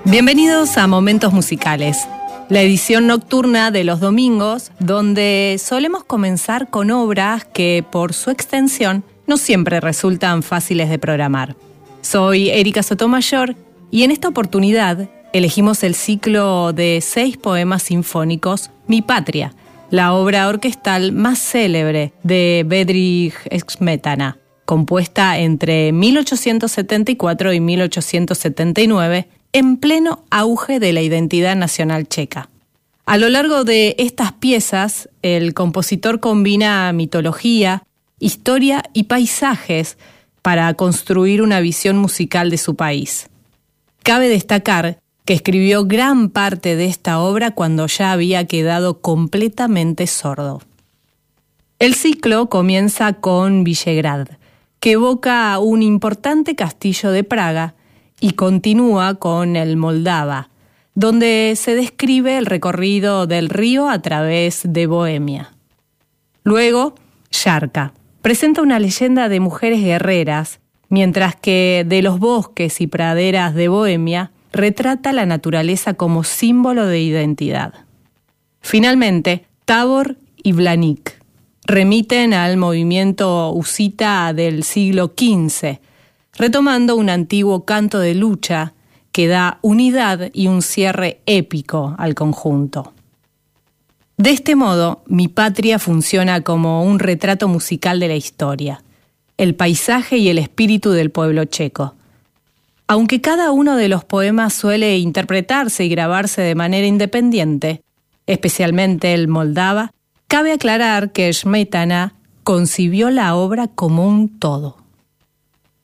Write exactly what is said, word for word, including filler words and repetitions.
Bienvenidos a Momentos Musicales, la edición nocturna de los domingos, donde solemos comenzar con obras que, por su extensión, no siempre resultan fáciles de programar. Soy Erika Sotomayor y en esta oportunidad elegimos el ciclo de seis poemas sinfónicos Mi Patria, la obra orquestal más célebre de Bedřich Smetana, compuesta entre mil ochocientos setenta y cuatro y mil ochocientos setenta y nueve, en pleno auge de la identidad nacional checa. A lo largo de estas piezas, el compositor combina mitología, historia y paisajes para construir una visión musical de su país. Cabe destacar que escribió gran parte de esta obra cuando ya había quedado completamente sordo. El ciclo comienza con Visegrad, que evoca un importante castillo de Praga, y continúa con el Moldava, donde se describe el recorrido del río a través de Bohemia. Luego, Yarka presenta una leyenda de mujeres guerreras, mientras que de los bosques y praderas de Bohemia retrata la naturaleza como símbolo de identidad. Finalmente, Tabor y Blaník remiten al movimiento husita del siglo quince, retomando un antiguo canto de lucha que da unidad y un cierre épico al conjunto. De este modo, Mi Patria funciona como un retrato musical de la historia, el paisaje y el espíritu del pueblo checo. Aunque cada uno de los poemas suele interpretarse y grabarse de manera independiente, especialmente el Moldava, cabe aclarar que Smetana concibió la obra como un todo.